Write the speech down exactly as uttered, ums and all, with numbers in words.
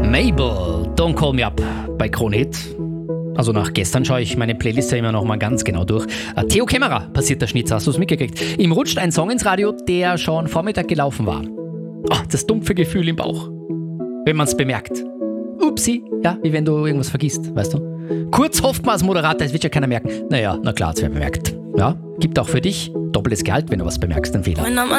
Mabel, Don't Call Me Up bei Kronhit. Also nach gestern schaue ich meine Playlist ja immer noch mal ganz genau durch. Äh, Theo Kämmerer passiert der Schnitzer, hast du es mitgekriegt? Ihm rutscht ein Song ins Radio, der schon Vormittag gelaufen war. Oh, das dumpfe Gefühl im Bauch, wenn man es bemerkt. Upsi, ja, wie wenn du irgendwas vergisst, weißt du? Kurz hofft man als Moderator, es wird ja keiner merken. Naja, na klar, es wird bemerkt. Ja, gibt auch für dich doppeltes Gehalt, wenn du was bemerkst, einen Fehler.